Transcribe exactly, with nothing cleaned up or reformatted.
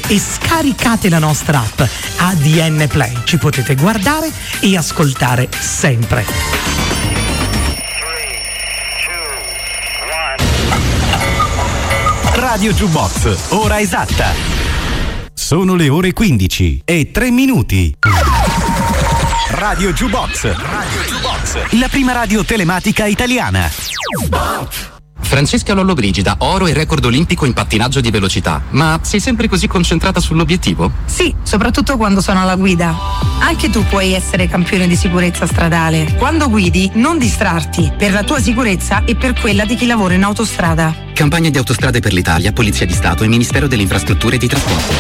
e scaricate la nostra app A D N Play. Ci potete guardare e ascoltare sempre. Radio Jukebox, ora esatta. Sono le ore quindici e tre minuti. Radio Jukebox, Radio Jukebox, la prima radio telematica italiana. Francesca Lollobrigida, oro e record olimpico in pattinaggio di velocità. Ma sei sempre così concentrata sull'obiettivo? Sì, soprattutto quando sono alla guida. Anche tu puoi essere campione di sicurezza stradale. Quando guidi, non distrarti, per la tua sicurezza e per quella di chi lavora in autostrada. Campagna di Autostrade per l'Italia, Polizia di Stato e Ministero delle Infrastrutture e dei Trasporti.